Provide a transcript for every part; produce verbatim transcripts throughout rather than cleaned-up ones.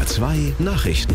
zwei Nachrichten.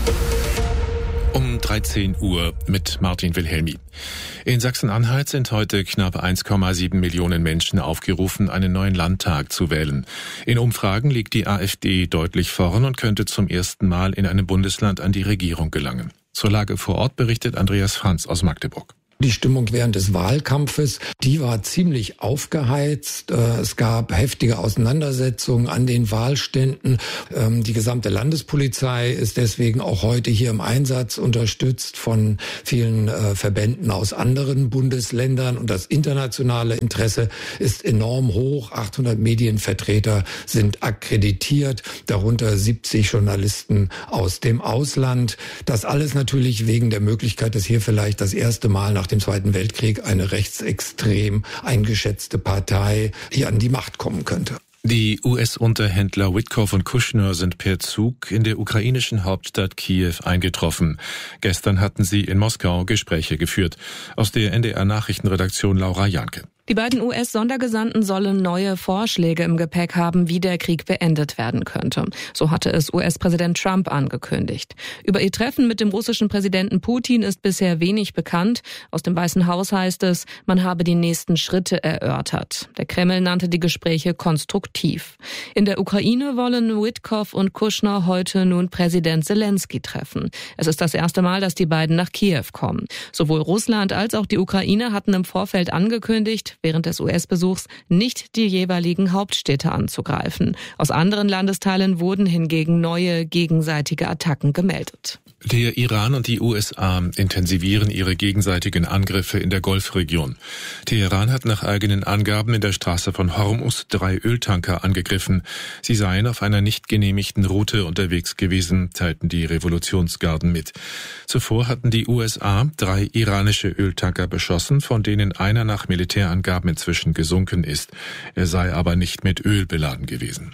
Um dreizehn Uhr mit Martin Wilhelmi. In Sachsen-Anhalt sind heute knapp eins Komma sieben Millionen Menschen aufgerufen, einen neuen Landtag zu wählen. In Umfragen liegt die AfD deutlich vorn und könnte zum ersten Mal in einem Bundesland an die Regierung gelangen. Zur Lage vor Ort berichtet Andreas Franz aus Magdeburg. Die Stimmung während des Wahlkampfes, die war ziemlich aufgeheizt. Es gab heftige Auseinandersetzungen an den Wahlständen. Die gesamte Landespolizei ist deswegen auch heute hier im Einsatz, unterstützt von vielen Verbänden aus anderen Bundesländern. Und das internationale Interesse ist enorm hoch. achthundert Medienvertreter sind akkreditiert, darunter siebzig Journalisten aus dem Ausland. Das alles natürlich wegen der Möglichkeit, dass hier vielleicht das erste Mal nach dem Zweiten Weltkrieg eine rechtsextrem eingeschätzte Partei hier an die Macht kommen könnte. Die U S-Unterhändler Witkoff und Kushner sind per Zug in der ukrainischen Hauptstadt Kiew eingetroffen. Gestern hatten sie in Moskau Gespräche geführt. Aus der N D R-Nachrichtenredaktion Laura Janke. Die beiden U S-Sondergesandten sollen neue Vorschläge im Gepäck haben, wie der Krieg beendet werden könnte. So hatte es U S-Präsident Trump angekündigt. Über ihr Treffen mit dem russischen Präsidenten Putin ist bisher wenig bekannt. Aus dem Weißen Haus heißt es, man habe die nächsten Schritte erörtert. Der Kreml nannte die Gespräche konstruktiv. In der Ukraine wollen Witkoff und Kushner heute nun Präsident Zelensky treffen. Es ist das erste Mal, dass die beiden nach Kiew kommen. Sowohl Russland als auch die Ukraine hatten im Vorfeld angekündigt, während des U S-Besuchs nicht die jeweiligen Hauptstädte anzugreifen. Aus anderen Landesteilen wurden hingegen neue gegenseitige Attacken gemeldet. Der Iran und die U S A intensivieren ihre gegenseitigen Angriffe in der Golfregion. Teheran hat nach eigenen Angaben in der Straße von Hormuz drei Öltanker angegriffen. Sie seien auf einer nicht genehmigten Route unterwegs gewesen, teilten die Revolutionsgarden mit. Zuvor hatten die U S A drei iranische Öltanker beschossen, von denen einer nach Militärangaben inzwischen gesunken ist. Er sei aber nicht mit Öl beladen gewesen.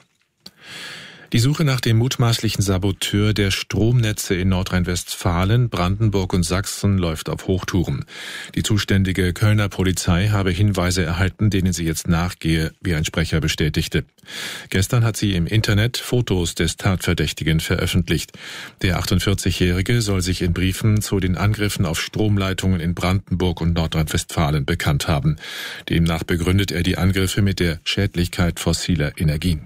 Die Suche nach dem mutmaßlichen Saboteur der Stromnetze in Nordrhein-Westfalen, Brandenburg und Sachsen läuft auf Hochtouren. Die zuständige Kölner Polizei habe Hinweise erhalten, denen sie jetzt nachgehe, wie ein Sprecher bestätigte. Gestern hat sie im Internet Fotos des Tatverdächtigen veröffentlicht. Der achtundvierzigjährige soll sich in Briefen zu den Angriffen auf Stromleitungen in Brandenburg und Nordrhein-Westfalen bekannt haben. Demnach begründet er die Angriffe mit der Schädlichkeit fossiler Energien.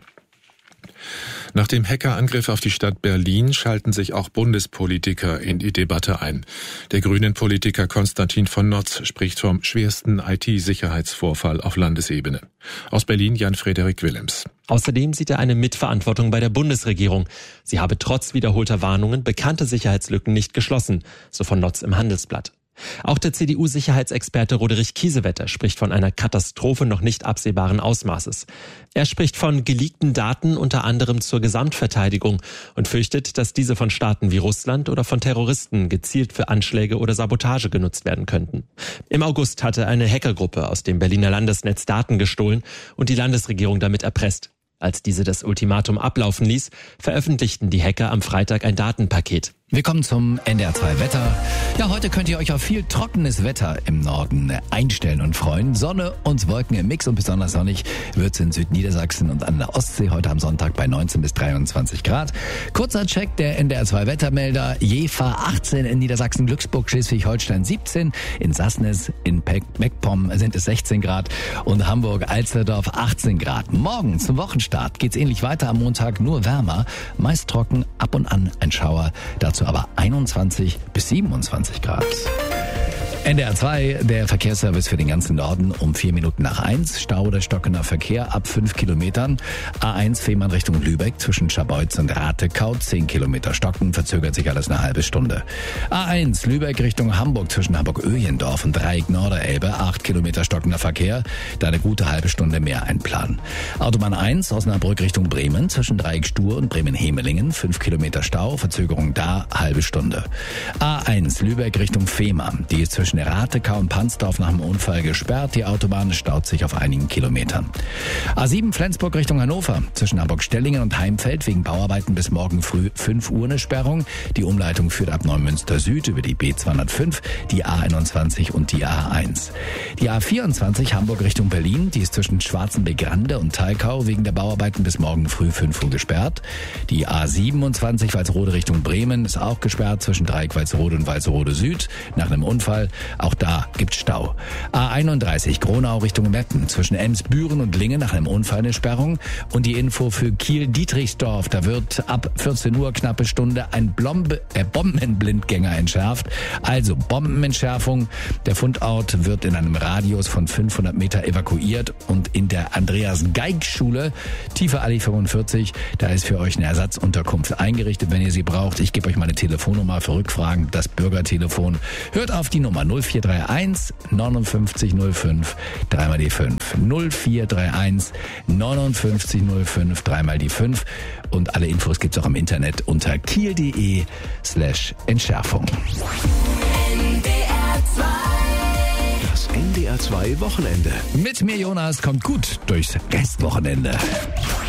Nach dem Hackerangriff auf die Stadt Berlin schalten sich auch Bundespolitiker in die Debatte ein. Der Grünen-Politiker Konstantin von Notz spricht vom schwersten I T-Sicherheitsvorfall auf Landesebene. Aus Berlin Jan-Frederik Willems. Außerdem sieht er eine Mitverantwortung bei der Bundesregierung. Sie habe trotz wiederholter Warnungen bekannte Sicherheitslücken nicht geschlossen, so von Notz im Handelsblatt. Auch der C D U-Sicherheitsexperte Roderich Kiesewetter spricht von einer Katastrophe noch nicht absehbaren Ausmaßes. Er spricht von geleakten Daten unter anderem zur Gesamtverteidigung und fürchtet, dass diese von Staaten wie Russland oder von Terroristen gezielt für Anschläge oder Sabotage genutzt werden könnten. Im August hatte eine Hackergruppe aus dem Berliner Landesnetz Daten gestohlen und die Landesregierung damit erpresst. Als diese das Ultimatum ablaufen ließ, veröffentlichten die Hacker am Freitag ein Datenpaket. Wir kommen zum N D R zwei Wetter. Ja, heute könnt ihr euch auf viel trockenes Wetter im Norden einstellen und freuen. Sonne und Wolken im Mix und besonders sonnig wird's in Südniedersachsen und an der Ostsee heute am Sonntag bei neunzehn bis dreiundzwanzig Grad. Kurzer Check der N D R zwei Wettermelder. Jever achtzehn in Niedersachsen, Glücksburg, Schleswig-Holstein siebzehn. In Sassnitz, in Meckpomm sind es sechzehn Grad und Hamburg, Alsterdorf achtzehn Grad. Morgen zum Wochenstart geht's ähnlich weiter, am Montag nur wärmer. Meist trocken, ab und an ein Schauer. Dazu aber einundzwanzig bis siebenundzwanzig Grad. N D R zwei, der Verkehrsservice für den ganzen Norden um vier Minuten nach eins. Stau oder stockender Verkehr ab fünf Kilometern. A eins Fehmarn Richtung Lübeck zwischen Scharbeutz und Ratekau. zehn Kilometer stocken, verzögert sich alles eine halbe Stunde. A eins Lübeck Richtung Hamburg zwischen Hamburg-Öhlendorf und Dreieck Norderelbe. acht Kilometer stockender Verkehr. Da eine gute halbe Stunde mehr einplanen. Autobahn eins Osnabrück Richtung Bremen zwischen Dreieck Stur und Bremen-Hemelingen. fünf Kilometer Stau, Verzögerung da, halbe Stunde. A eins Lübeck Richtung Fehmarn. Die ist zwischen zwischen Ratekau und Pansdorf nach dem Unfall gesperrt. Die Autobahn staut sich auf einigen Kilometern. A sieben Flensburg Richtung Hannover. Zwischen Hamburg-Stellingen und Heimfeld wegen Bauarbeiten bis morgen früh fünf Uhr eine Sperrung. Die Umleitung führt ab Neumünster Süd über die B zweihundertfünf, die A einundzwanzig und die A eins. Die A vierundzwanzig Hamburg Richtung Berlin. Die ist zwischen Schwarzenbeck-Rande und Thalkau wegen der Bauarbeiten bis morgen früh fünf Uhr gesperrt. Die A siebenundzwanzig Walsrode Richtung Bremen ist auch gesperrt zwischen Dreieck Walsrode und Walsrode Süd nach einem Unfall. Auch da gibt's Stau. A einunddreißig Gronau Richtung Meppen zwischen Ems-Büren und Lingen nach einem Unfall eine Sperrung. Und die Info für Kiel-Dietrichsdorf. Da wird ab vierzehn Uhr knappe Stunde ein Blombe, äh, Bombenblindgänger entschärft. Also Bombenentschärfung. Der Fundort wird in einem Radius von fünfhundert Meter evakuiert und in der Andreas-Geig-Schule, Tiefe Allee fünfundvierzig, da ist für euch eine Ersatzunterkunft eingerichtet, wenn ihr sie braucht. Ich gebe euch meine Telefonnummer für Rückfragen, das Bürgertelefon. Hört auf die Nummer null vier drei eins neunundfünfzig null fünf, dreimal die fünf. null vier drei eins neunundfünfzig null fünf, dreimal die fünf. Und alle Infos gibt's auch im Internet unter kiel.de slash Entschärfung. Das N D R zwei Wochenende. Mit mir, Jonas, kommt gut durchs Restwochenende.